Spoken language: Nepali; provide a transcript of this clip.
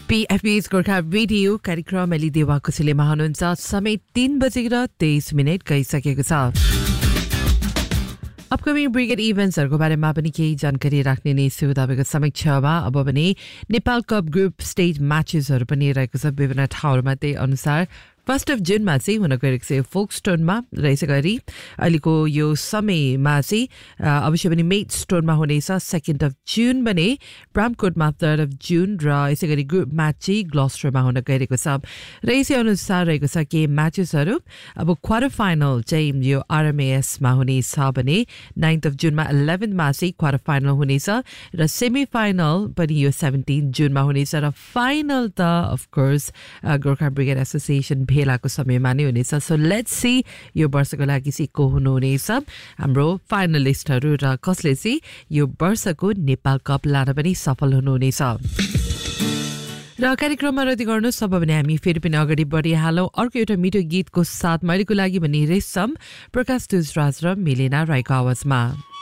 PFB's गोर्खा रेडियो कार्यक्रम अलि देवाको सिलेमा हुनुहुन्छ समय 3:23 गइसकेको छ अपकमिङ ब्रिगेड इभेन्ट्सहरुको बारेमा पनि केही जानकारी राख्ने नै छु तपाईको समक्षमा अब भने नेपाल कप ग्रुप स्टेज म्याचेसहरु पनि रहेको छ विभिन्न ठाउँहरुमा त्यही अनुसार 1 जुनमा चाहिँ हुन गइरहेको छ फोक्सटोनमा रहेछ गरी अहिलेको यो समयमा चाहिँ अवश्य पनि मेडस्टोनमा हुनेछ 2 जुन भने ब्रामकोटमा 3 जुन र यसैगरी ग्रुप म्याच चाहिँ ग्लस्टरमा हुन गइरहेको छ र यसै अनुसार रहेको छ के म्याचेसहरु अब क्वार्टर फाइनल चाहिँ यो आरएमएस मा हुनेछ भने 9 जुनमा 11 मा चाहिँ क्वार्टर फाइनल हुनेछ र सेमी फाइनल पनि यो 17 जुनमा हुनेछ र फाइनल त of course Gorkha brigade association भेलाको समयमा नै हुनेछ सो लेट्स सी यो वर्षको लागि चाहिँ को हुनुहुनेछ हाम्रो फाइनलिस्टहरु र कसले चाहिँ यो वर्षको नेपाल कप लान पनि सफल हुनुहुनेछ र कार्यक्रममा रति गर्नुहोस् अब भने हामी फेरि पनि अगाडि बढिहालौं अर्को एउटा मिठो गीतको साथ महिलेको लागि भने रेशम प्रकाश तुजराज र मिलेना राईको आवाजमा